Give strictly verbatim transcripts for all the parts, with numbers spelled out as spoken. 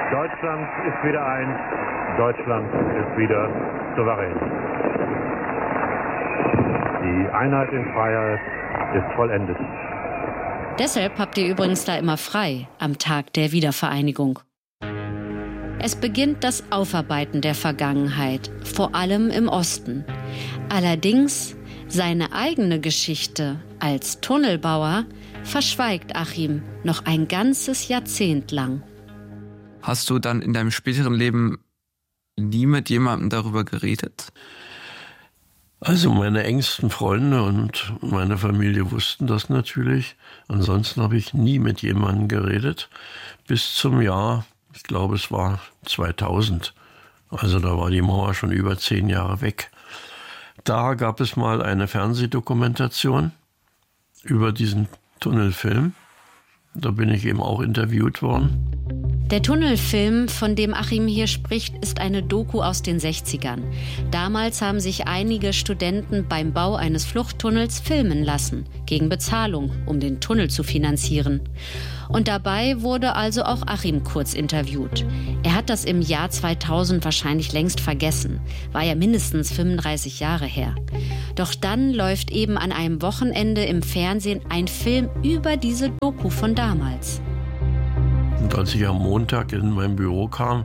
Deutschland ist wieder eins, Deutschland ist wieder souverän. Die Einheit in Freiheit ist vollendet. Deshalb habt ihr übrigens da immer frei, am Tag der Wiedervereinigung. Es beginnt das Aufarbeiten der Vergangenheit, vor allem im Osten. Allerdings seine eigene Geschichte als Tunnelbauer verschweigt Achim noch ein ganzes Jahrzehnt lang. Hast du dann in deinem späteren Leben nie mit jemandem darüber geredet? Also meine engsten Freunde und meine Familie wussten das natürlich. Ansonsten habe ich nie mit jemandem geredet. Bis zum Jahr, ich glaube es war zweitausend. Also da war die Mauer schon über zehn Jahre weg. Da gab es mal eine Fernsehdokumentation über diesen Tunnelfilm. Da bin ich eben auch interviewt worden. Der Tunnelfilm, von dem Achim hier spricht, ist eine Doku aus den sechzigern. Damals haben sich einige Studenten beim Bau eines Fluchttunnels filmen lassen, gegen Bezahlung, um den Tunnel zu finanzieren. Und dabei wurde also auch Achim kurz interviewt. Er hat das im Jahr zweitausend wahrscheinlich längst vergessen. War ja mindestens fünfunddreißig Jahre her. Doch dann läuft eben an einem Wochenende im Fernsehen ein Film über diese Doku von damals. Und als ich am Montag in mein Büro kam,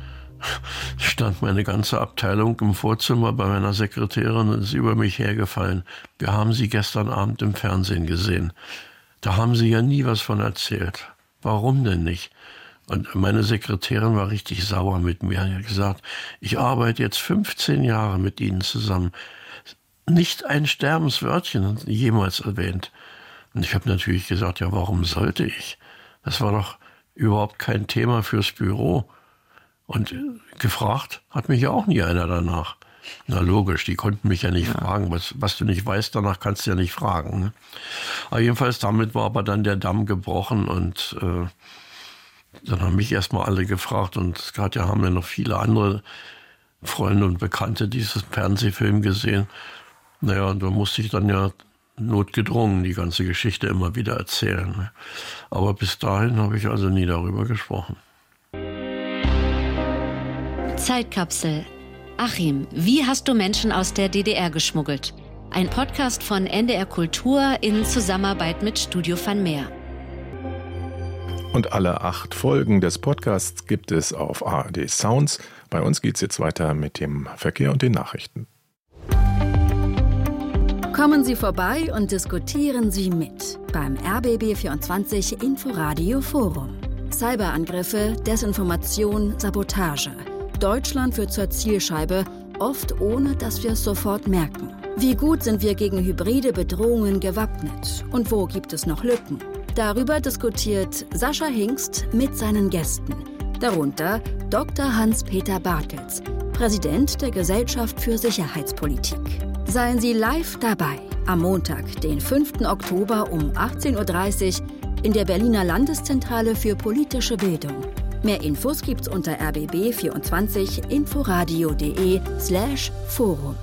stand meine ganze Abteilung im Vorzimmer bei meiner Sekretärin und ist über mich hergefallen. Wir haben Sie gestern Abend im Fernsehen gesehen. Da haben Sie ja nie was von erzählt. Warum denn nicht? Und meine Sekretärin war richtig sauer mit mir. Sie hat gesagt, ich arbeite jetzt fünfzehn Jahre mit Ihnen zusammen. Nicht ein Sterbenswörtchen jemals erwähnt. Und ich habe natürlich gesagt, ja, warum sollte ich? Das war doch überhaupt kein Thema fürs Büro. Und gefragt hat mich ja auch nie einer danach. Na logisch, die konnten mich ja nicht ja. fragen. Was, was du nicht weißt, danach kannst du ja nicht fragen. Ne? Aber jedenfalls damit war aber dann der Damm gebrochen und äh, dann haben mich erstmal alle gefragt und gerade haben ja noch viele andere Freunde und Bekannte diesen Fernsehfilm gesehen. Naja, und da musste ich dann ja notgedrungen die ganze Geschichte immer wieder erzählen. Ne? Aber bis dahin habe ich also nie darüber gesprochen. Zeitkapsel. Achim, wie hast du Menschen aus der D D R geschmuggelt? Ein Podcast von N D R Kultur in Zusammenarbeit mit Studio Van Meer. Und alle acht Folgen des Podcasts gibt es auf A R D Sounds. Bei uns geht es jetzt weiter mit dem Verkehr und den Nachrichten. Kommen Sie vorbei und diskutieren Sie mit beim R B B vierundzwanzig Inforadio Forum. Cyberangriffe, Desinformation, Sabotage. Deutschland wird zur Zielscheibe, oft ohne, dass wir es sofort merken. Wie gut sind wir gegen hybride Bedrohungen gewappnet? Und wo gibt es noch Lücken? Darüber diskutiert Sascha Hingst mit seinen Gästen. Darunter Doktor Hans-Peter Bartels, Präsident der Gesellschaft für Sicherheitspolitik. Seien Sie live dabei am Montag, den fünften Oktober um achtzehn Uhr dreißig in der Berliner Landeszentrale für politische Bildung. Mehr Infos gibt's unter r b b vierundzwanzig inforadio punkt de slash forum.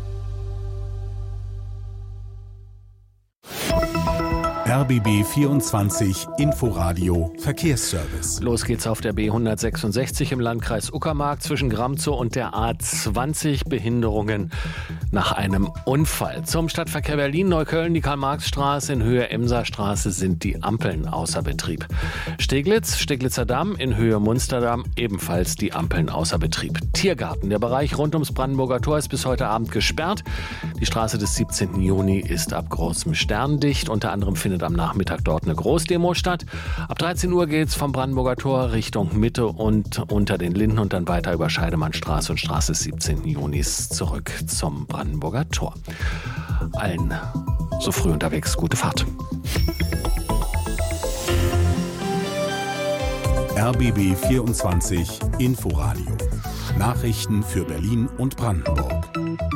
R B B vierundzwanzig Inforadio Verkehrsservice. Los geht's auf der B hundertsechsundsechzig im Landkreis Uckermark zwischen Gramzow und der A zwanzig. Behinderungen nach einem Unfall. Zum Stadtverkehr Berlin-Neukölln, die Karl-Marx-Straße in Höhe Emser-Straße sind die Ampeln außer Betrieb. Steglitz, Steglitzer Damm in Höhe Munsterdamm ebenfalls die Ampeln außer Betrieb. Tiergarten, der Bereich rund ums Brandenburger Tor ist bis heute Abend gesperrt. Die Straße des siebzehnten Juni ist ab Großem Stern dicht. Unter anderem findet am Nachmittag dort eine Großdemo statt. Ab dreizehn Uhr geht es vom Brandenburger Tor Richtung Mitte und unter den Linden und dann weiter über Scheidemannstraße und Straße des siebzehnten Junis zurück zum Brandenburger Tor. Allen so früh unterwegs, gute Fahrt. R B B vierundzwanzig Inforadio. Nachrichten für Berlin und Brandenburg.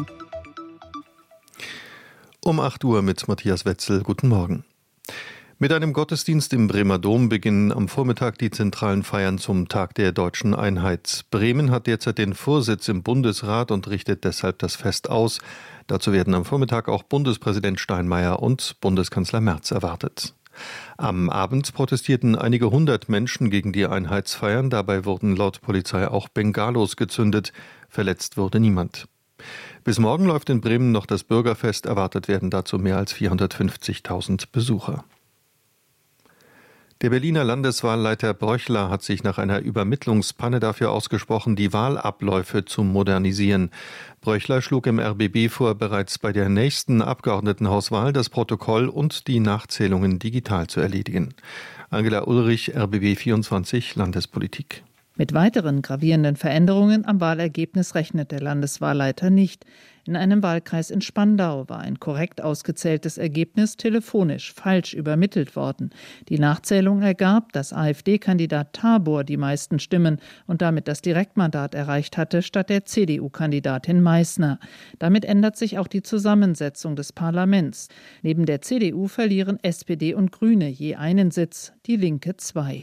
Um acht Uhr mit Matthias Wetzel. Guten Morgen. Mit einem Gottesdienst im Bremer Dom beginnen am Vormittag die zentralen Feiern zum Tag der deutschen Einheit. Bremen hat derzeit den Vorsitz im Bundesrat und richtet deshalb das Fest aus. Dazu werden am Vormittag auch Bundespräsident Steinmeier und Bundeskanzler Merz erwartet. Am Abend protestierten einige hundert Menschen gegen die Einheitsfeiern. Dabei wurden laut Polizei auch Bengalos gezündet. Verletzt wurde niemand. Bis morgen läuft in Bremen noch das Bürgerfest. Erwartet werden dazu mehr als vierhundertfünfzigtausend Besucher. Der Berliner Landeswahlleiter Bröchler hat sich nach einer Übermittlungspanne dafür ausgesprochen, die Wahlabläufe zu modernisieren. Bröchler schlug im R B B vor, bereits bei der nächsten Abgeordnetenhauswahl das Protokoll und die Nachzählungen digital zu erledigen. Angela Ulrich, R B B vierundzwanzig, Landespolitik. Mit weiteren gravierenden Veränderungen am Wahlergebnis rechnet der Landeswahlleiter nicht. In einem Wahlkreis in Spandau war ein korrekt ausgezähltes Ergebnis telefonisch falsch übermittelt worden. Die Nachzählung ergab, dass AfD-Kandidat Tabor die meisten Stimmen und damit das Direktmandat erreicht hatte, statt der C D U-Kandidatin Meissner. Damit ändert sich auch die Zusammensetzung des Parlaments. Neben der C D U verlieren S P D und Grüne je einen Sitz, die Linke zwei.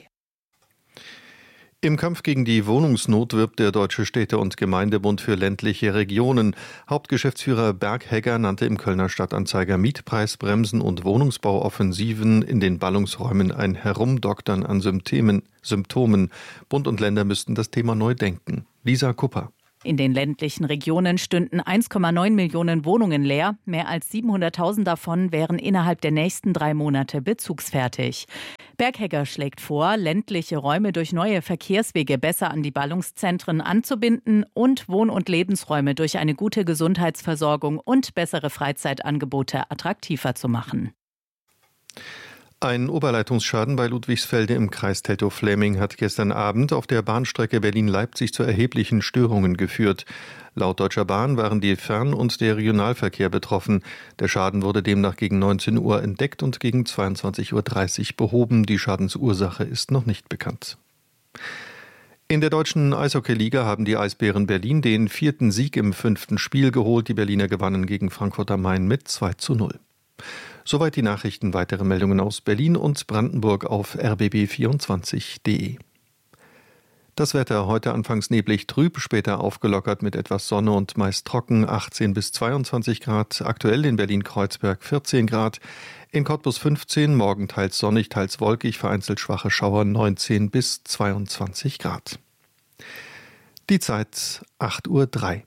Im Kampf gegen die Wohnungsnot wirbt der Deutsche Städte- und Gemeindebund für ländliche Regionen. Hauptgeschäftsführer Berg Hegger nannte im Kölner Stadtanzeiger Mietpreisbremsen und Wohnungsbauoffensiven in den Ballungsräumen ein Herumdoktern an Symptomen. Symptomen. Bund und Länder müssten das Thema neu denken. Lisa Kupper. In den ländlichen Regionen stünden eins Komma neun Millionen Wohnungen leer. Mehr als siebenhunderttausend davon wären innerhalb der nächsten drei Monate bezugsfertig. Berghegger schlägt vor, ländliche Räume durch neue Verkehrswege besser an die Ballungszentren anzubinden und Wohn- und Lebensräume durch eine gute Gesundheitsversorgung und bessere Freizeitangebote attraktiver zu machen. Ein Oberleitungsschaden bei Ludwigsfelde im Kreis Teltow-Fläming hat gestern Abend auf der Bahnstrecke Berlin-Leipzig zu erheblichen Störungen geführt. Laut Deutscher Bahn waren die Fern- und der Regionalverkehr betroffen. Der Schaden wurde demnach gegen neunzehn Uhr entdeckt und gegen zweiundzwanzig Uhr dreißig behoben. Die Schadensursache ist noch nicht bekannt. In der deutschen Eishockey-Liga haben die Eisbären Berlin den vierten Sieg im fünften Spiel geholt. Die Berliner gewannen gegen Frankfurt am Main mit zwei zu null. Soweit die Nachrichten. Weitere Meldungen aus Berlin und Brandenburg auf r b b vierundzwanzig punkt d e. Das Wetter heute anfangs neblig trüb, später aufgelockert mit etwas Sonne und meist trocken, achtzehn bis zweiundzwanzig Grad. Aktuell in Berlin-Kreuzberg vierzehn Grad, in Cottbus fünfzehn, morgen teils sonnig, teils wolkig, vereinzelt schwache Schauer neunzehn bis zweiundzwanzig Grad. Die Zeit acht Uhr drei.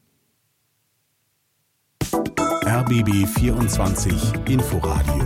R B B vierundzwanzig Inforadio.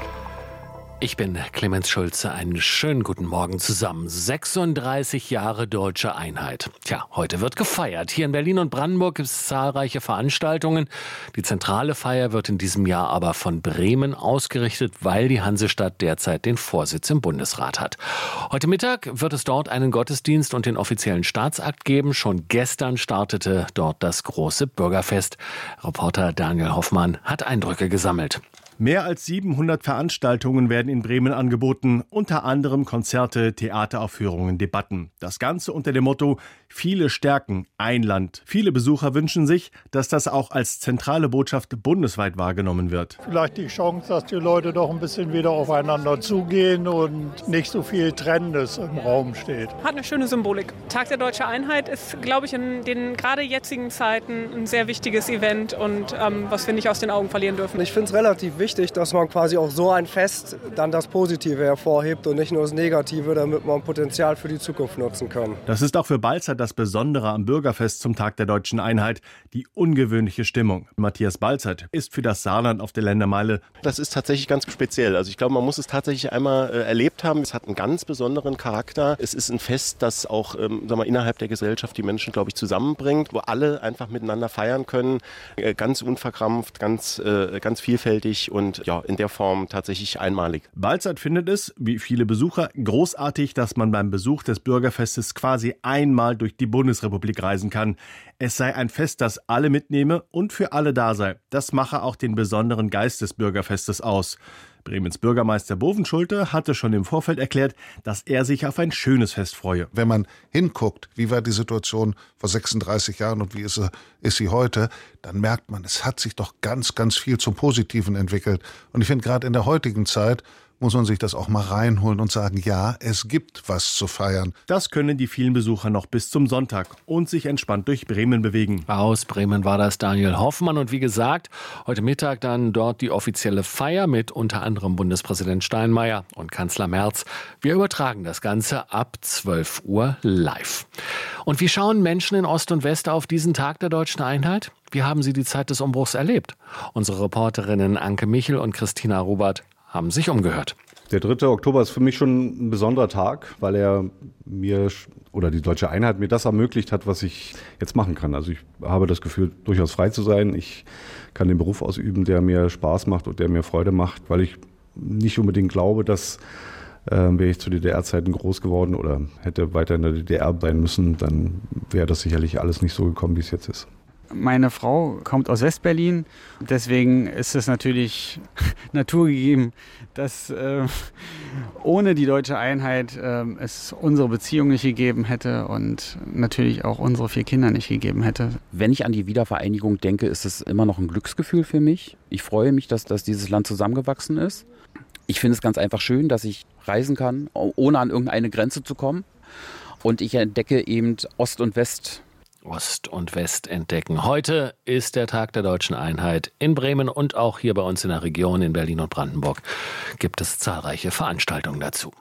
Ich bin Clemens Schulze. Einen schönen guten Morgen zusammen. sechsunddreißig Jahre deutsche Einheit. Tja, heute wird gefeiert. Hier in Berlin und Brandenburg gibt es zahlreiche Veranstaltungen. Die zentrale Feier wird in diesem Jahr aber von Bremen ausgerichtet, weil die Hansestadt derzeit den Vorsitz im Bundesrat hat. Heute Mittag wird es dort einen Gottesdienst und den offiziellen Staatsakt geben. Schon gestern startete dort das große Bürgerfest. Reporter Daniel Hoffmann hat Eindrücke gesammelt. Mehr als siebenhundert Veranstaltungen werden in Bremen angeboten, unter anderem Konzerte, Theateraufführungen, Debatten. Das Ganze unter dem Motto Viele stärken, ein Land. Viele Besucher wünschen sich, dass das auch als zentrale Botschaft bundesweit wahrgenommen wird. Vielleicht die Chance, dass die Leute doch ein bisschen wieder aufeinander zugehen und nicht so viel Trennendes im Raum steht. Hat eine schöne Symbolik. Tag der Deutschen Einheit ist, glaube ich, in den gerade jetzigen Zeiten ein sehr wichtiges Event und ähm, was wir nicht aus den Augen verlieren dürfen. Ich finde es relativ wichtig, dass man quasi auch so ein Fest dann das Positive hervorhebt und nicht nur das Negative, damit man Potenzial für die Zukunft nutzen kann. Das ist auch für Balzert das Besondere am Bürgerfest zum Tag der Deutschen Einheit, die ungewöhnliche Stimmung. Matthias Balzert ist für das Saarland auf der Ländermeile. Das ist tatsächlich ganz speziell. Also ich glaube, man muss es tatsächlich einmal äh, erlebt haben. Es hat einen ganz besonderen Charakter. Es ist ein Fest, das auch ähm, sagen wir, innerhalb der Gesellschaft die Menschen, glaube ich, zusammenbringt, wo alle einfach miteinander feiern können. Äh, ganz unverkrampft, ganz, äh, ganz vielfältig und ja, in der Form tatsächlich einmalig. Balzert findet es, wie viele Besucher, großartig, dass man beim Besuch des Bürgerfestes quasi einmal durch die Bundesrepublik reisen kann. Es sei ein Fest, das alle mitnehme und für alle da sei. Das mache auch den besonderen Geist des Bürgerfestes aus. Bremens Bürgermeister Bovenschulte hatte schon im Vorfeld erklärt, dass er sich auf ein schönes Fest freue. Wenn man hinguckt, wie war die Situation vor sechsunddreißig Jahren und wie ist sie, ist sie heute, dann merkt man, es hat sich doch ganz, ganz viel zum Positiven entwickelt. Und ich finde gerade in der heutigen Zeit, muss man sich das auch mal reinholen und sagen, ja, es gibt was zu feiern. Das können die vielen Besucher noch bis zum Sonntag und sich entspannt durch Bremen bewegen. Aus Bremen war das Daniel Hoffmann. Und wie gesagt, heute Mittag dann dort die offizielle Feier mit unter anderem Bundespräsident Steinmeier und Kanzler Merz. Wir übertragen das Ganze ab zwölf Uhr live. Und wie schauen Menschen in Ost und West auf diesen Tag der Deutschen Einheit? Wie haben sie die Zeit des Umbruchs erlebt? Unsere Reporterinnen Anke Michel und Christina Robert haben sich umgehört. Der dritte Oktober ist für mich schon ein besonderer Tag, weil er mir oder die Deutsche Einheit mir das ermöglicht hat, was ich jetzt machen kann. Also ich habe das Gefühl, durchaus frei zu sein. Ich kann den Beruf ausüben, der mir Spaß macht und der mir Freude macht, weil ich nicht unbedingt glaube, dass äh, wäre ich zu D D R-Zeiten groß geworden oder hätte weiter in der D D R sein müssen, dann wäre das sicherlich alles nicht so gekommen, wie es jetzt ist. Meine Frau kommt aus Westberlin, deswegen ist es natürlich naturgegeben, dass äh, ohne die deutsche Einheit äh, es unsere Beziehung nicht gegeben hätte und natürlich auch unsere vier Kinder nicht gegeben hätte. Wenn ich an die Wiedervereinigung denke, ist es immer noch ein Glücksgefühl für mich. Ich freue mich, dass, dass dieses Land zusammengewachsen ist. Ich finde es ganz einfach schön, dass ich reisen kann, ohne an irgendeine Grenze zu kommen. Und ich entdecke eben Ost und West. Ost und West entdecken. Heute ist der Tag der Deutschen Einheit in Bremen und auch hier bei uns in der Region in Berlin und Brandenburg gibt es zahlreiche Veranstaltungen dazu.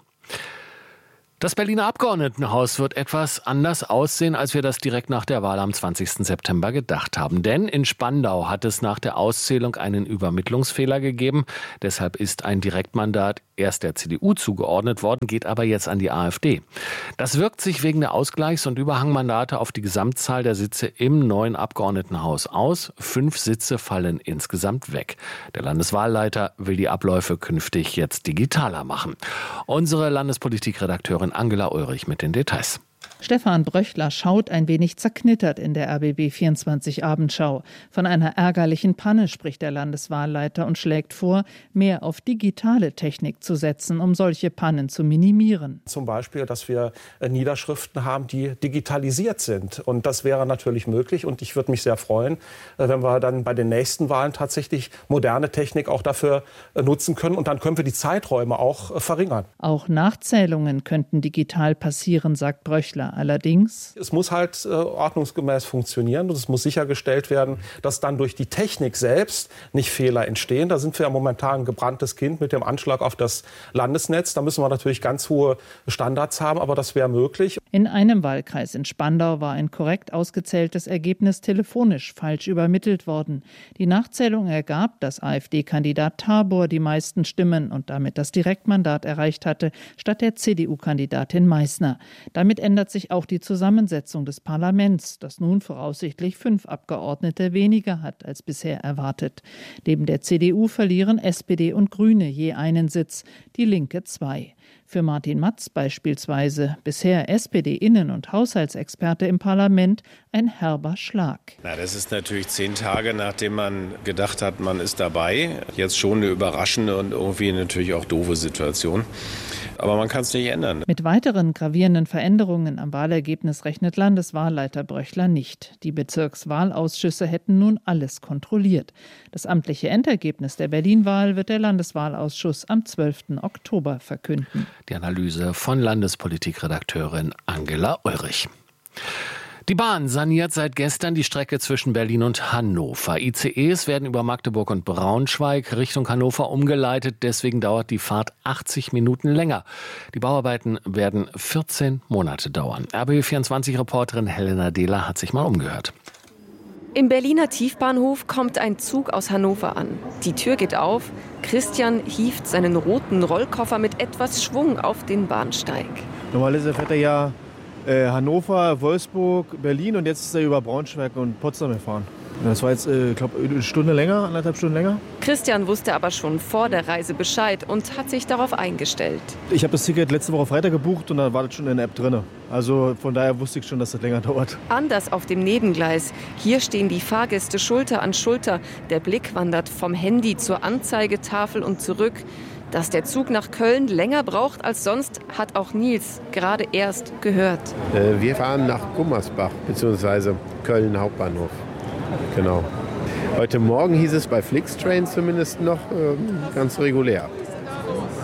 Das Berliner Abgeordnetenhaus wird etwas anders aussehen, als wir das direkt nach der Wahl am zwanzigsten September gedacht haben. Denn in Spandau hat es nach der Auszählung einen Übermittlungsfehler gegeben. Deshalb ist ein Direktmandat erst der C D U zugeordnet worden, geht aber jetzt an die AfD. Das wirkt sich wegen der Ausgleichs- und Überhangmandate auf die Gesamtzahl der Sitze im neuen Abgeordnetenhaus aus. Fünf Sitze fallen insgesamt weg. Der Landeswahlleiter will die Abläufe künftig jetzt digitaler machen. Unsere Landespolitikredakteurin Angela Ulrich mit den Details. Stefan Bröchler schaut ein wenig zerknittert in der R B B vierundzwanzig Abendschau. Von einer ärgerlichen Panne spricht der Landeswahlleiter und schlägt vor, mehr auf digitale Technik zu setzen, um solche Pannen zu minimieren. Zum Beispiel, dass wir Niederschriften haben, die digitalisiert sind. Und das wäre natürlich möglich. Und ich würde mich sehr freuen, wenn wir dann bei den nächsten Wahlen tatsächlich moderne Technik auch dafür nutzen können. Und dann können wir die Zeiträume auch verringern. Auch Nachzählungen könnten digital passieren, sagt Bröchler. Allerdings. Es muss halt äh, ordnungsgemäß funktionieren und es muss sichergestellt werden, dass dann durch die Technik selbst nicht Fehler entstehen. Da sind wir ja momentan ein gebranntes Kind mit dem Anschlag auf das Landesnetz. Da müssen wir natürlich ganz hohe Standards haben, aber das wäre möglich. In einem Wahlkreis in Spandau war ein korrekt ausgezähltes Ergebnis telefonisch falsch übermittelt worden. Die Nachzählung ergab, dass AfD-Kandidat Tabor die meisten Stimmen und damit das Direktmandat erreicht hatte, statt der C D U-Kandidatin Meissner. Damit ändert sich auch die Zusammensetzung des Parlaments, das nun voraussichtlich fünf Abgeordnete weniger hat als bisher erwartet. Neben der C D U verlieren S P D und Grüne je einen Sitz, die Linke zwei. Für Martin Matz beispielsweise, bisher S P D-Innen- und Haushaltsexperte im Parlament, ein herber Schlag. Na, das ist natürlich zehn Tage, nachdem man gedacht hat, man ist dabei. Jetzt schon eine überraschende und irgendwie natürlich auch doofe Situation. Aber man kann es nicht ändern. Mit weiteren gravierenden Veränderungen am Wahlergebnis rechnet Landeswahlleiter Bröchler nicht. Die Bezirkswahlausschüsse hätten nun alles kontrolliert. Das amtliche Endergebnis der Berlin-Wahl wird der Landeswahlausschuss am zwölften Oktober verkünden. Die Analyse von Landespolitikredakteurin Angela Ulrich. Die Bahn saniert seit gestern die Strecke zwischen Berlin und Hannover. I C Es werden über Magdeburg und Braunschweig Richtung Hannover umgeleitet. Deswegen dauert die Fahrt achtzig Minuten länger. Die Bauarbeiten werden vierzehn Monate dauern. R B B vierundzwanzig-Reporterin Helena Dehler hat sich mal umgehört. Im Berliner Tiefbahnhof kommt ein Zug aus Hannover an. Die Tür geht auf. Christian hieft seinen roten Rollkoffer mit etwas Schwung auf den Bahnsteig. Normalerweise fährt er ja äh, Hannover, Wolfsburg, Berlin und jetzt ist er über Braunschweig und Potsdam gefahren. Das war jetzt, äh, glaube eine Stunde länger, anderthalb Stunden länger. Christian wusste aber schon vor der Reise Bescheid und hat sich darauf eingestellt. Ich habe das Ticket letzte Woche Freitag gebucht und dann war das schon in der App drin. Also von daher wusste ich schon, dass das länger dauert. Anders auf dem Nebengleis. Hier stehen die Fahrgäste Schulter an Schulter. Der Blick wandert vom Handy zur Anzeigetafel und zurück. Dass der Zug nach Köln länger braucht als sonst, hat auch Nils gerade erst gehört. Äh, wir fahren nach Gummersbach bzw. Köln Hauptbahnhof. Genau. Heute Morgen hieß es bei Flixtrain zumindest noch äh, ganz regulär.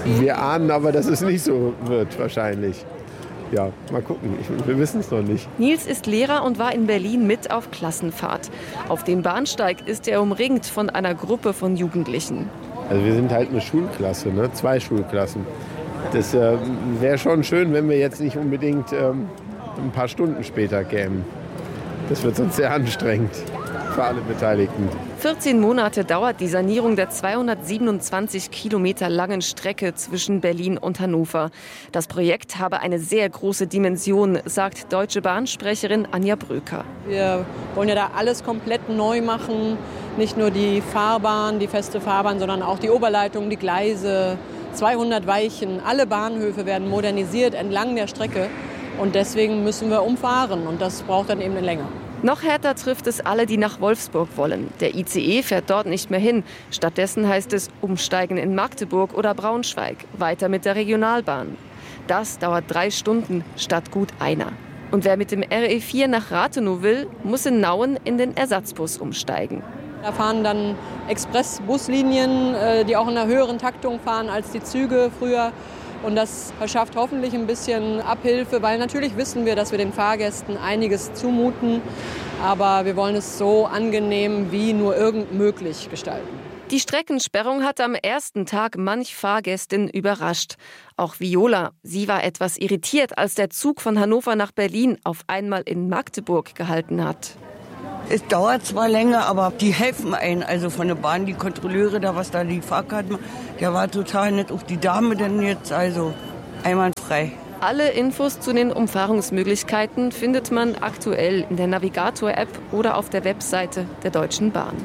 Wir ahnen aber, dass es nicht so wird wahrscheinlich. Ja, mal gucken. Ich, wir wissen es noch nicht. Nils ist Lehrer und war in Berlin mit auf Klassenfahrt. Auf dem Bahnsteig ist er umringt von einer Gruppe von Jugendlichen. Also wir sind halt eine Schulklasse, ne? Zwei Schulklassen. Das äh, wäre schon schön, wenn wir jetzt nicht unbedingt ähm, ein paar Stunden später kämen. Das wird sonst sehr anstrengend für alle Beteiligten. vierzehn Monate dauert die Sanierung der zweihundertsiebenundzwanzig Kilometer langen Strecke zwischen Berlin und Hannover. Das Projekt habe eine sehr große Dimension, sagt Deutsche Bahn-Sprecherin Anja Bröker. Wir wollen ja da alles komplett neu machen. Nicht nur die Fahrbahn, die feste Fahrbahn, sondern auch die Oberleitung, die Gleise, zweihundert Weichen. Alle Bahnhöfe werden modernisiert entlang der Strecke. Und deswegen müssen wir umfahren und das braucht dann eben eine Länge. Noch härter trifft es alle, die nach Wolfsburg wollen. Der I C E fährt dort nicht mehr hin. Stattdessen heißt es umsteigen in Magdeburg oder Braunschweig, weiter mit der Regionalbahn. Das dauert drei Stunden statt gut einer. Und wer mit dem R E vier nach Rathenow will, muss in Nauen in den Ersatzbus umsteigen. Da fahren dann Expressbuslinien, die auch in einer höheren Taktung fahren als die Züge früher. Und das verschafft hoffentlich ein bisschen Abhilfe, weil natürlich wissen wir, dass wir den Fahrgästen einiges zumuten. Aber wir wollen es so angenehm wie nur irgend möglich gestalten. Die Streckensperrung hat am ersten Tag manch Fahrgästin überrascht. Auch Viola, sie war etwas irritiert, als der Zug von Hannover nach Berlin auf einmal in Magdeburg gehalten hat. Es dauert zwar länger, aber die helfen einem. Also von der Bahn, die Kontrolleure, da was da die Fahrkarten, der war total nett. Auch die Dame denn jetzt, also einwandfrei. Alle Infos zu den Umfahrungsmöglichkeiten findet man aktuell in der Navigator-App oder auf der Webseite der Deutschen Bahn.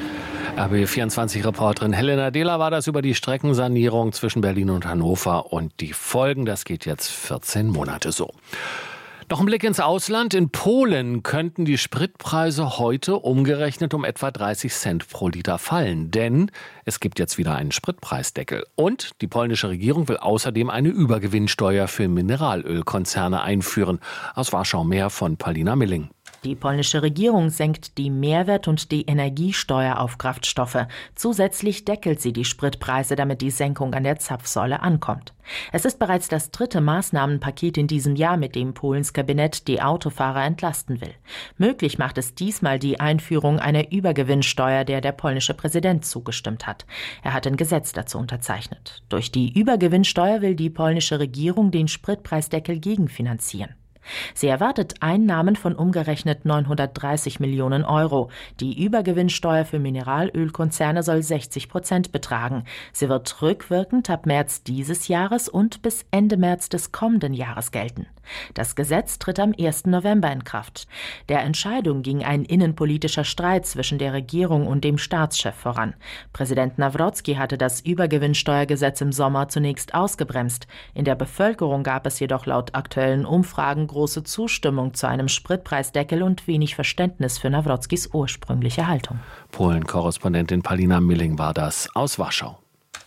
R B vierundzwanzig-Reporterin Helena Dehler war das über die Streckensanierung zwischen Berlin und Hannover und die Folgen. Das geht jetzt vierzehn Monate so. Noch ein Blick ins Ausland. In Polen könnten die Spritpreise heute umgerechnet um etwa dreißig Cent pro Liter fallen. Denn es gibt jetzt wieder einen Spritpreisdeckel. Und die polnische Regierung will außerdem eine Übergewinnsteuer für Mineralölkonzerne einführen. Aus Warschau mehr von Paulina Milling. Die polnische Regierung senkt die Mehrwert- und die Energiesteuer auf Kraftstoffe. Zusätzlich deckelt sie die Spritpreise, damit die Senkung an der Zapfsäule ankommt. Es ist bereits das dritte Maßnahmenpaket in diesem Jahr, mit dem Polens Kabinett die Autofahrer entlasten will. Möglich macht es diesmal die Einführung einer Übergewinnsteuer, der der polnische Präsident zugestimmt hat. Er hat ein Gesetz dazu unterzeichnet. Durch die Übergewinnsteuer will die polnische Regierung den Spritpreisdeckel gegenfinanzieren. Sie erwartet Einnahmen von umgerechnet neunhundertdreißig Millionen Euro. Die Übergewinnsteuer für Mineralölkonzerne soll sechzig Prozent betragen. Sie wird rückwirkend ab März dieses Jahres und bis Ende März des kommenden Jahres gelten. Das Gesetz tritt am ersten November in Kraft. Der Entscheidung ging ein innenpolitischer Streit zwischen der Regierung und dem Staatschef voran. Präsident Nawrocki hatte das Übergewinnsteuergesetz im Sommer zunächst ausgebremst. In der Bevölkerung gab es jedoch laut aktuellen Umfragen große Zustimmung zu einem Spritpreisdeckel und wenig Verständnis für Nawrockis ursprüngliche Haltung. Polen-Korrespondentin Paulina Milling war das aus Warschau.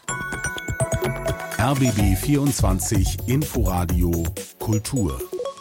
R B B vierundzwanzig Inforadio Kultur.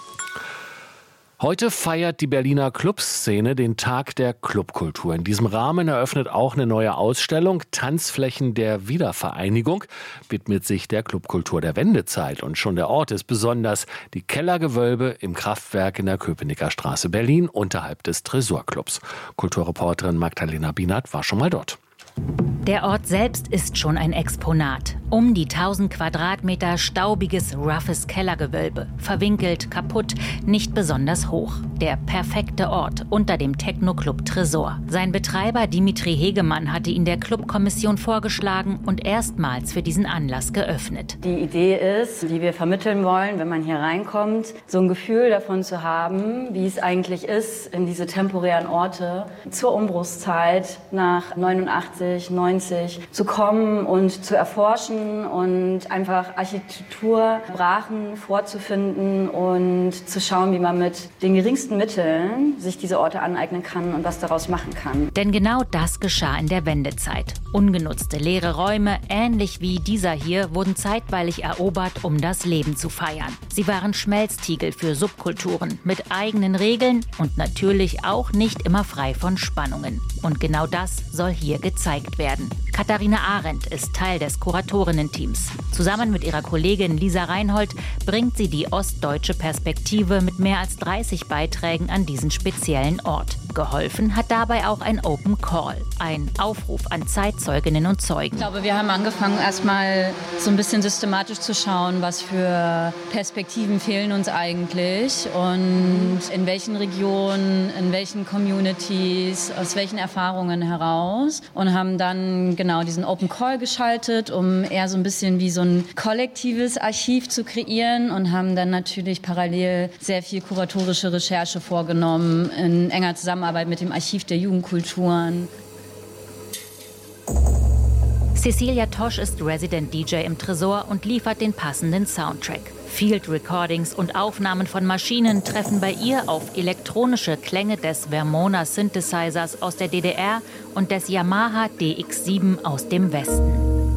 Heute feiert die Berliner Clubszene den Tag der Clubkultur. In diesem Rahmen eröffnet auch eine neue Ausstellung. Tanzflächen der Wiedervereinigung widmet sich der Clubkultur der Wendezeit. Und schon der Ort ist besonders: die Kellergewölbe im Kraftwerk in der Köpenicker Straße Berlin unterhalb des Tresorclubs. Kulturreporterin Magdalena Bienert war schon mal dort. Der Ort selbst ist schon ein Exponat. Um die tausend Quadratmeter staubiges, roughes Kellergewölbe. Verwinkelt, kaputt, nicht besonders hoch. Der perfekte Ort unter dem Techno-Club Tresor. Sein Betreiber Dimitri Hegemann hatte ihn der Clubkommission vorgeschlagen und erstmals für diesen Anlass geöffnet. Die Idee ist, die wir vermitteln wollen, wenn man hier reinkommt, so ein Gefühl davon zu haben, wie es eigentlich ist, in diese temporären Orte zur Umbruchszeit nach neunundachtzig, neunzig zu kommen und zu erforschen und einfach Architekturbrachen vorzufinden und zu schauen, wie man mit den geringsten Mitteln sich diese Orte aneignen kann und was daraus machen kann. Denn genau das geschah in der Wendezeit. Ungenutzte leere Räume, ähnlich wie dieser hier, wurden zeitweilig erobert, um das Leben zu feiern. Sie waren Schmelztiegel für Subkulturen mit eigenen Regeln und natürlich auch nicht immer frei von Spannungen. Und genau das soll hier gezeigt gezeigt werden. Katharina Arendt ist Teil des Kuratorinnen-Teams. Zusammen mit ihrer Kollegin Lisa Reinhold bringt sie die ostdeutsche Perspektive mit mehr als dreißig Beiträgen an diesen speziellen Ort. Geholfen hat dabei auch ein Open Call, ein Aufruf an Zeitzeuginnen und Zeugen. Ich glaube, wir haben angefangen, erstmal so ein bisschen systematisch zu schauen, was für Perspektiven fehlen uns eigentlich und in welchen Regionen, in welchen Communities, aus welchen Erfahrungen heraus, und haben dann genau diesen Open Call geschaltet, um eher so ein bisschen wie so ein kollektives Archiv zu kreieren, und haben dann natürlich parallel sehr viel kuratorische Recherche vorgenommen in enger Zusammenarbeit mit dem Archiv der Jugendkulturen. Cecilia Tosch ist Resident D J im Tresor und liefert den passenden Soundtrack. Field Recordings und Aufnahmen von Maschinen treffen bei ihr auf elektronische Klänge des Vermona Synthesizers aus der D D R und des Yamaha D X sieben aus dem Westen.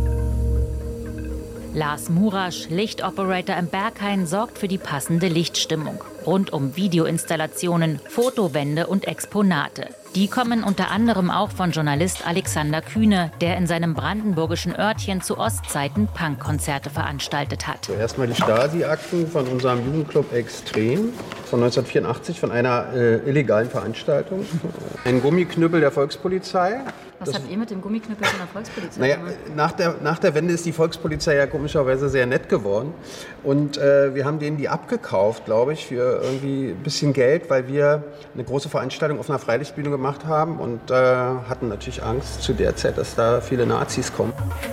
Lars Murasch, Lichtoperator im Berghain, sorgt für die passende Lichtstimmung. Rund um Videoinstallationen, Fotowände und Exponate. Die kommen unter anderem auch von Journalist Alexander Kühne, der in seinem brandenburgischen Örtchen zu Ostzeiten Punkkonzerte veranstaltet hat. Zuerst mal die Stasi-Akten von unserem Jugendclub Extrem von neunzehnhundertvierundachtzig, von einer äh, illegalen Veranstaltung. Ein Gummiknüppel der Volkspolizei. Was das, habt ihr mit dem Gummiknüppel von der Volkspolizei naja, gemacht? Nach der, nach der Wende ist die Volkspolizei ja komischerweise sehr nett geworden. Und äh, wir haben denen die abgekauft, glaube ich, für irgendwie ein bisschen Geld, weil wir eine große Veranstaltung auf einer Freilichtbühne gemacht haben und äh, hatten natürlich Angst zu der Zeit, dass da viele Nazis kommen.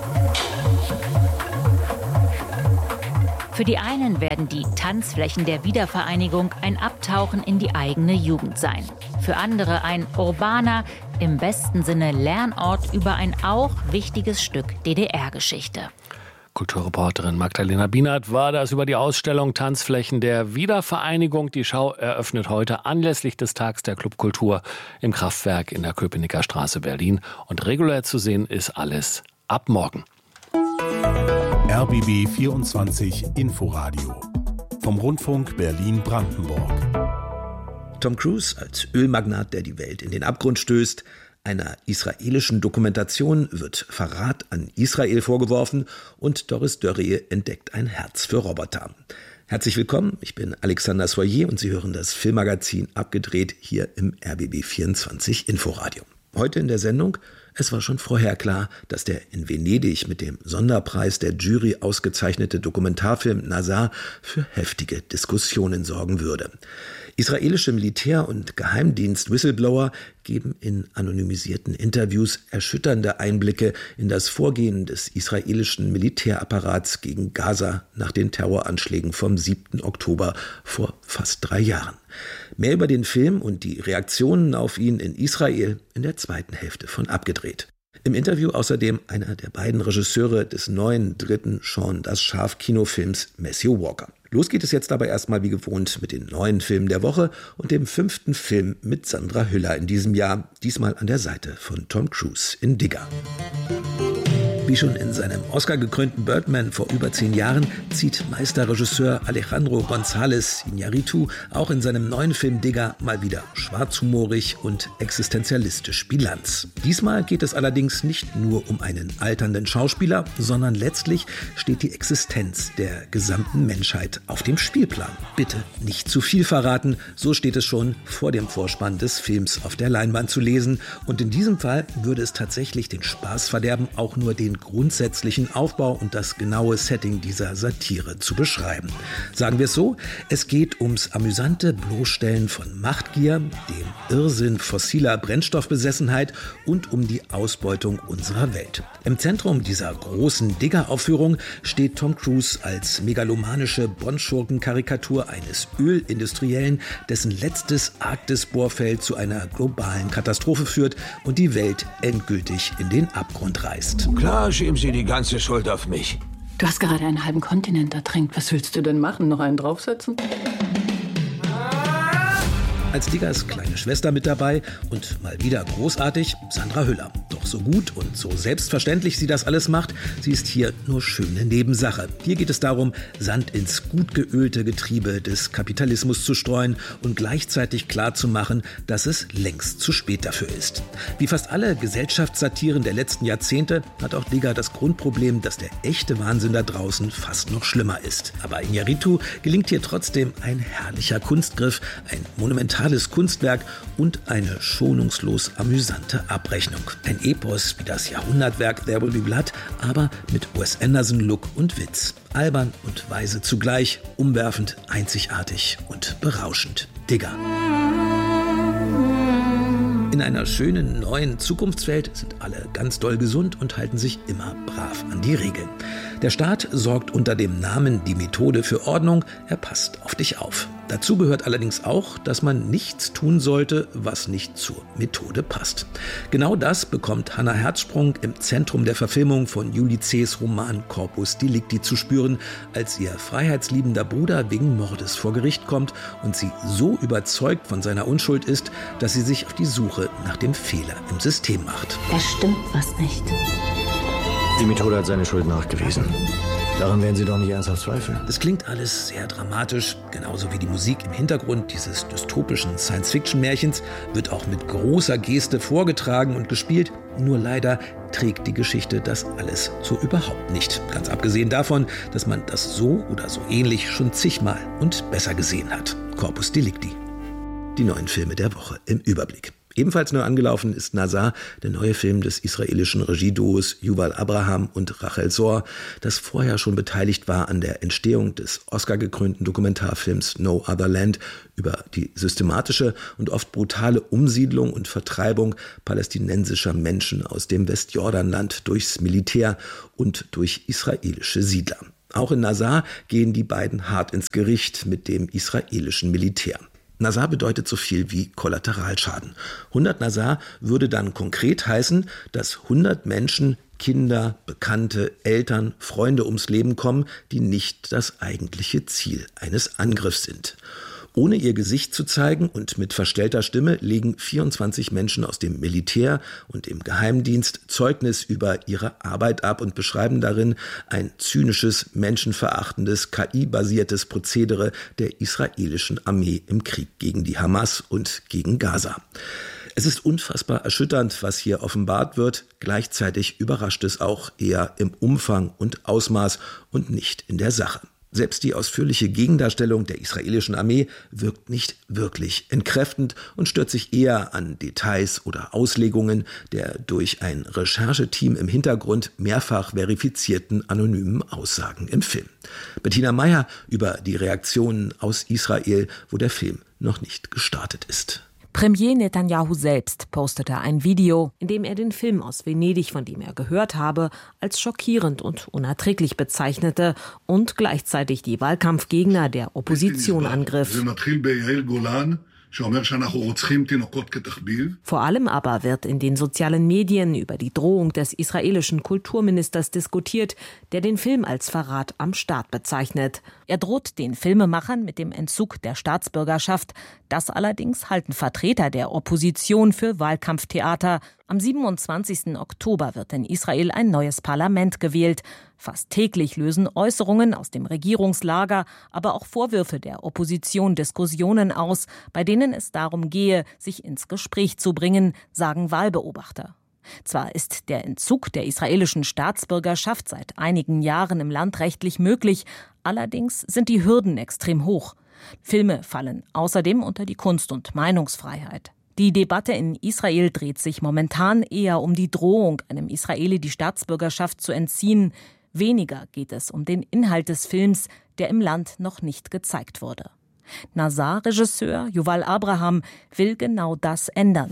Für die einen werden die Tanzflächen der Wiedervereinigung ein Abtauchen in die eigene Jugend sein. Für andere ein urbaner, im besten Sinne Lernort über ein auch wichtiges Stück D D R-Geschichte. Kulturreporterin Magdalena Bienert war das über die Ausstellung Tanzflächen der Wiedervereinigung. Die Schau eröffnet heute anlässlich des Tags der Clubkultur im Kraftwerk in der Köpenicker Straße Berlin. Und regulär zu sehen ist alles ab morgen. R B B vierundzwanzig Inforadio vom Rundfunk Berlin-Brandenburg. Tom Cruise als Ölmagnat, der die Welt in den Abgrund stößt. Einer israelischen Dokumentation wird Verrat an Israel vorgeworfen und Doris Dörrie entdeckt ein Herz für Roboter. Herzlich willkommen, ich bin Alexander Soyer und Sie hören das Filmmagazin Abgedreht hier im R B B vierundzwanzig Inforadio. Heute in der Sendung: Es war schon vorher klar, dass der in Venedig mit dem Sonderpreis der Jury ausgezeichnete Dokumentarfilm Nazar für heftige Diskussionen sorgen würde. Israelische Militär- und Geheimdienst-Whistleblower geben in anonymisierten Interviews erschütternde Einblicke in das Vorgehen des israelischen Militärapparats gegen Gaza nach den Terroranschlägen vom siebten Oktober vor fast drei Jahren. Mehr über den Film und die Reaktionen auf ihn in Israel in der zweiten Hälfte von Abgedreht. Im Interview außerdem einer der beiden Regisseure des neuen dritten Shaun das Schaf-Kinofilms, Matthew Walker. Los geht es jetzt aber erstmal wie gewohnt mit den neuen Filmen der Woche und dem fünften Film mit Sandra Hüller in diesem Jahr, diesmal an der Seite von Tom Cruise in Digger. Wie schon in seinem Oscar-gekrönten Birdman vor über zehn Jahren zieht Meisterregisseur Alejandro González Iñárritu auch in seinem neuen Film Digger mal wieder schwarzhumorig und existenzialistisch Bilanz. Diesmal geht es allerdings nicht nur um einen alternden Schauspieler, sondern letztlich steht die Existenz der gesamten Menschheit auf dem Spielplan. Bitte nicht zu viel verraten, so steht es schon vor dem Vorspann des Films auf der Leinwand zu lesen. Und in diesem Fall würde es tatsächlich den Spaß verderben, auch nur den grundsätzlichen Aufbau und das genaue Setting dieser Satire zu beschreiben. Sagen wir es so: Es geht ums amüsante Bloßstellen von Machtgier, dem Irrsinn fossiler Brennstoffbesessenheit und um die Ausbeutung unserer Welt. Im Zentrum dieser großen Digger-Aufführung steht Tom Cruise als megalomanische Bond-Schurken-Karikatur eines Ölindustriellen, dessen letztes Arktis-Bohrfeld zu einer globalen Katastrophe führt und die Welt endgültig in den Abgrund reißt. Klar, schieben Sie die ganze Schuld auf mich. Du hast gerade einen halben Kontinent ertränkt. Was willst du denn machen? Noch einen draufsetzen? Als Diggers kleine Schwester mit dabei und mal wieder großartig Sandra Hüller. Doch so gut und so selbstverständlich sie das alles macht, sie ist hier nur schöne Nebensache. Hier geht es darum, Sand ins gut geölte Getriebe des Kapitalismus zu streuen und gleichzeitig klarzumachen, dass es längst zu spät dafür ist. Wie fast alle Gesellschaftssatiren der letzten Jahrzehnte hat auch Digger das Grundproblem, dass der echte Wahnsinn da draußen fast noch schlimmer ist. Aber Iñárritu gelingt hier trotzdem ein herrlicher Kunstgriff, ein monumentales Kunstwerk und eine schonungslos amüsante Abrechnung. Ein Epos wie das Jahrhundertwerk There Will Be Blood, aber mit Wes Anderson-Look und Witz. Albern und weise zugleich, umwerfend, einzigartig und berauschend. Digger. In einer schönen neuen Zukunftswelt sind alle ganz doll gesund und halten sich immer brav an die Regeln. Der Staat sorgt unter dem Namen Die Methode für Ordnung, er passt auf dich auf. Dazu gehört allerdings auch, dass man nichts tun sollte, was nicht zur Methode passt. Genau das bekommt Hannah Herzsprung im Zentrum der Verfilmung von Julie C.'s Roman Corpus Delicti zu spüren, als ihr freiheitsliebender Bruder wegen Mordes vor Gericht kommt und sie so überzeugt von seiner Unschuld ist, dass sie sich auf die Suche nach dem Fehler im System macht. Da stimmt was nicht. Die Methode hat seine Schuld nachgewiesen. Daran werden Sie doch nicht ernsthaft zweifeln. Es klingt alles sehr dramatisch, genauso wie die Musik im Hintergrund dieses dystopischen Science-Fiction-Märchens wird auch mit großer Geste vorgetragen und gespielt. Nur leider trägt die Geschichte das alles so überhaupt nicht. Ganz abgesehen davon, dass man das so oder so ähnlich schon zigmal und besser gesehen hat. Corpus Delicti. Die neuen Filme der Woche im Überblick. Ebenfalls neu angelaufen ist Nazar, der neue Film des israelischen Regieduos Yuval Abraham und Rachel Zohr, das vorher schon beteiligt war an der Entstehung des Oscar-gekrönten Dokumentarfilms No Other Land über die systematische und oft brutale Umsiedlung und Vertreibung palästinensischer Menschen aus dem Westjordanland durchs Militär und durch israelische Siedler. Auch in Nazar gehen die beiden hart ins Gericht mit dem israelischen Militär. Nazar bedeutet so viel wie Kollateralschaden. hundert Nazar würde dann konkret heißen, dass hundert Menschen, Kinder, Bekannte, Eltern, Freunde ums Leben kommen, die nicht das eigentliche Ziel eines Angriffs sind. Ohne ihr Gesicht zu zeigen und mit verstellter Stimme legen vierundzwanzig Menschen aus dem Militär und dem Geheimdienst Zeugnis über ihre Arbeit ab und beschreiben darin ein zynisches, menschenverachtendes, K I-basiertes Prozedere der israelischen Armee im Krieg gegen die Hamas und gegen Gaza. Es ist unfassbar erschütternd, was hier offenbart wird. Gleichzeitig überrascht es auch eher im Umfang und Ausmaß und nicht in der Sache. Selbst die ausführliche Gegendarstellung der israelischen Armee wirkt nicht wirklich entkräftend und stört sich eher an Details oder Auslegungen der durch ein Rechercheteam im Hintergrund mehrfach verifizierten anonymen Aussagen im Film. Bettina Meyer über die Reaktionen aus Israel, wo der Film noch nicht gestartet ist. Premier Netanyahu selbst postete ein Video, in dem er den Film aus Venedig, von dem er gehört habe, als schockierend und unerträglich bezeichnete und gleichzeitig die Wahlkampfgegner der Opposition angriff. Vor allem aber wird in den sozialen Medien über die Drohung des israelischen Kulturministers diskutiert, der den Film als Verrat am Staat bezeichnet. Er droht den Filmemachern mit dem Entzug der Staatsbürgerschaft. Das allerdings halten Vertreter der Opposition für Wahlkampftheater. Am siebenundzwanzigsten Oktober wird in Israel ein neues Parlament gewählt. Fast täglich lösen Äußerungen aus dem Regierungslager, aber auch Vorwürfe der Opposition Diskussionen aus, bei denen es darum gehe, sich ins Gespräch zu bringen, sagen Wahlbeobachter. Zwar ist der Entzug der israelischen Staatsbürgerschaft seit einigen Jahren im Land rechtlich möglich, allerdings sind die Hürden extrem hoch. Filme fallen außerdem unter die Kunst- und Meinungsfreiheit. Die Debatte in Israel dreht sich momentan eher um die Drohung, einem Israeli die Staatsbürgerschaft zu entziehen. Weniger geht es um den Inhalt des Films, der im Land noch nicht gezeigt wurde. Nazar-Regisseur Yuval Abraham will genau das ändern.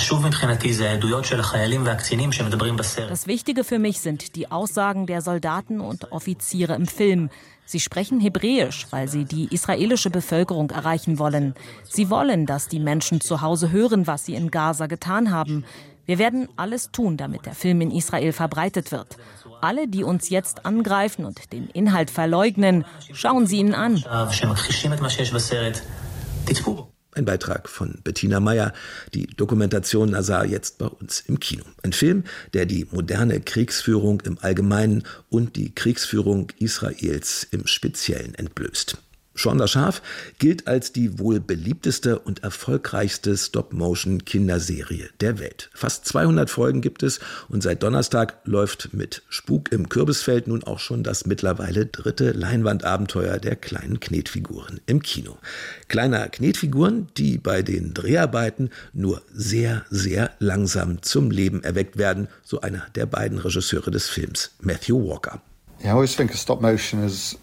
Das Wichtige für mich sind die Aussagen der Soldaten und Offiziere im Film. Sie sprechen Hebräisch, weil sie die israelische Bevölkerung erreichen wollen. Sie wollen, dass die Menschen zu Hause hören, was sie in Gaza getan haben. Wir werden alles tun, damit der Film in Israel verbreitet wird. Alle, die uns jetzt angreifen und den Inhalt verleugnen, schauen Sie ihn an. Ein Beitrag von Bettina Meyer, die Dokumentation Nazar jetzt bei uns im Kino. Ein Film, der die moderne Kriegsführung im Allgemeinen und die Kriegsführung Israels im Speziellen entblößt. Shaun das Schaf gilt als die wohl beliebteste und erfolgreichste Stop-Motion-Kinderserie der Welt. Fast zweihundert Folgen gibt es und seit Donnerstag läuft mit Spuk im Kürbisfeld nun auch schon das mittlerweile dritte Leinwandabenteuer der kleinen Knetfiguren im Kino. Kleiner Knetfiguren, die bei den Dreharbeiten nur sehr, sehr langsam zum Leben erweckt werden, so einer der beiden Regisseure des Films, Matthew Walker. Yeah, I always think of stop motion as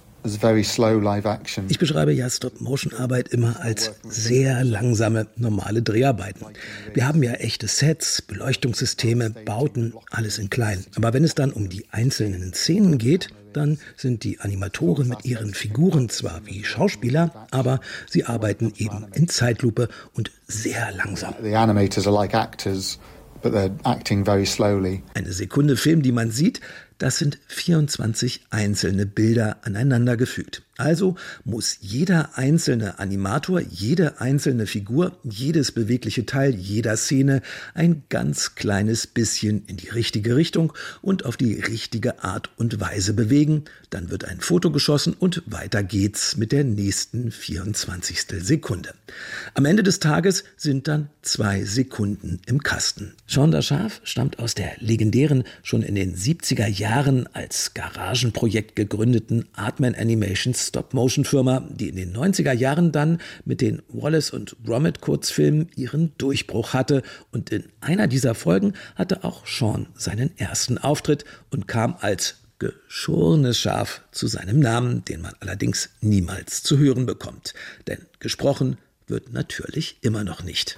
Ich beschreibe ja Stop-Motion-Arbeit immer als sehr langsame, normale Dreharbeiten. Wir haben ja echte Sets, Beleuchtungssysteme, Bauten, alles in klein. Aber wenn es dann um die einzelnen Szenen geht, dann sind die Animatoren mit ihren Figuren zwar wie Schauspieler, aber sie arbeiten eben in Zeitlupe und sehr langsam. The animators are like actors, but they're acting very slowly. Eine Sekunde Film, die man sieht, das sind vierundzwanzig einzelne Bilder aneinandergefügt. Also muss jeder einzelne Animator, jede einzelne Figur, jedes bewegliche Teil jeder Szene ein ganz kleines bisschen in die richtige Richtung und auf die richtige Art und Weise bewegen. Dann wird ein Foto geschossen und weiter geht's mit der nächsten vierundzwanzigstel Sekunde. Am Ende des Tages sind dann zwei Sekunden im Kasten. Shaun das Schaf stammt aus der legendären, schon in den siebziger Jahren als Garagenprojekt gegründeten Aardman Animations Stop-Motion-Firma, die in den neunziger Jahren dann mit den Wallace und Gromit-Kurzfilmen ihren Durchbruch hatte. Und in einer dieser Folgen hatte auch Shaun seinen ersten Auftritt und kam als geschorenes Schaf zu seinem Namen, den man allerdings niemals zu hören bekommt. Denn gesprochen wird natürlich immer noch nicht.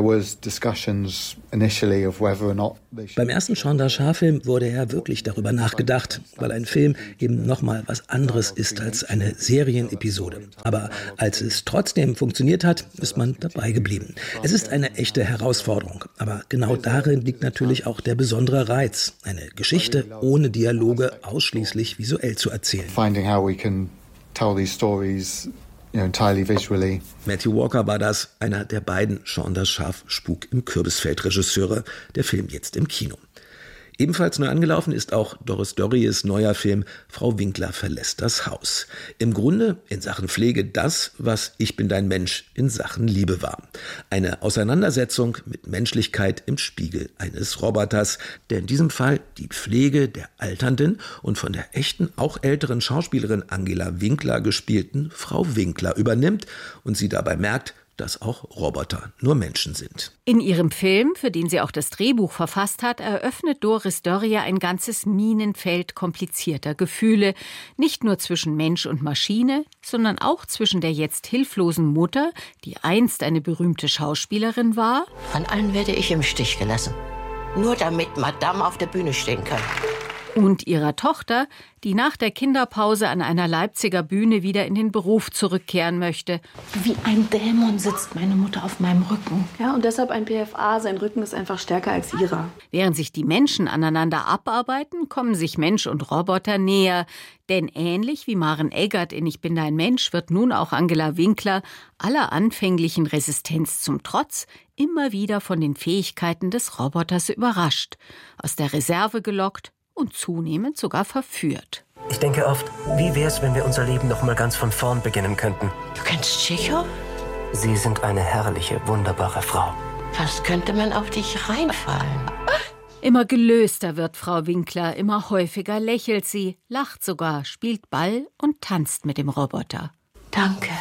Beim ersten Shaun das Schaf-Film wurde ja wirklich darüber nachgedacht, weil ein Film eben nochmal was anderes ist als eine Serienepisode. Aber als es trotzdem funktioniert hat, ist man dabei geblieben. Es ist eine echte Herausforderung, aber genau darin liegt natürlich auch der besondere Reiz, eine Geschichte ohne Dialoge ausschließlich visuell zu erzählen. Finding how we can tell these stories You know, entirely visually. Matthew Walker war das, einer der beiden Shaun das Schaf Spuk im Kürbisfeld Regisseure, der Film jetzt im Kino. Ebenfalls neu angelaufen ist auch Doris Dörries neuer Film Frau Winkler verlässt das Haus. Im Grunde in Sachen Pflege das, was Ich bin dein Mensch in Sachen Liebe war. Eine Auseinandersetzung mit Menschlichkeit im Spiegel eines Roboters, der in diesem Fall die Pflege der alternden und von der echten, auch älteren Schauspielerin Angela Winkler gespielten Frau Winkler übernimmt und sie dabei merkt, dass auch Roboter nur Menschen sind. In ihrem Film, für den sie auch das Drehbuch verfasst hat, eröffnet Doris Dörrie ein ganzes Minenfeld komplizierter Gefühle. Nicht nur zwischen Mensch und Maschine, sondern auch zwischen der jetzt hilflosen Mutter, die einst eine berühmte Schauspielerin war. Von allen werde ich im Stich gelassen. Nur damit Madame auf der Bühne stehen kann. Und ihrer Tochter, die nach der Kinderpause an einer Leipziger Bühne wieder in den Beruf zurückkehren möchte. Wie ein Dämon sitzt meine Mutter auf meinem Rücken. Ja, und deshalb ein P F A, sein Rücken ist einfach stärker als ihrer. Während sich die Menschen aneinander abarbeiten, kommen sich Mensch und Roboter näher. Denn ähnlich wie Maren Eggert in Ich bin dein Mensch wird nun auch Angela Winkler aller anfänglichen Resistenz zum Trotz immer wieder von den Fähigkeiten des Roboters überrascht, aus der Reserve gelockt und zunehmend sogar verführt. Ich denke oft, wie wär's, wenn wir unser Leben noch mal ganz von vorn beginnen könnten? Du kennst Tschechow? Sie sind eine herrliche, wunderbare Frau. Was könnte man auf dich reinfallen? Immer gelöster wird Frau Winkler, immer häufiger lächelt sie, lacht sogar, spielt Ball und tanzt mit dem Roboter. Danke,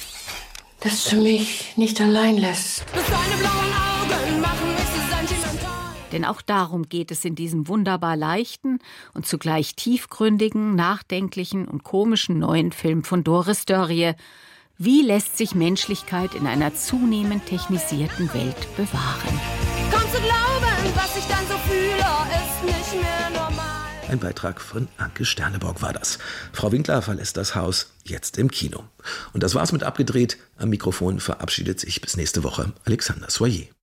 dass du mich nicht allein lässt. Deine blauen Augen machen mich so sentimental. Denn auch darum geht es in diesem wunderbar leichten und zugleich tiefgründigen, nachdenklichen und komischen neuen Film von Doris Dörrie. Wie lässt sich Menschlichkeit in einer zunehmend technisierten Welt bewahren? Komm zu glauben, was ich dann so fühle, ist nicht mehr normal. Ein Beitrag von Anke Sterneborg war das. Frau Winkler verlässt das Haus, jetzt im Kino. Und das war's mit Abgedreht. Am Mikrofon verabschiedet sich bis nächste Woche Alexander Soyer.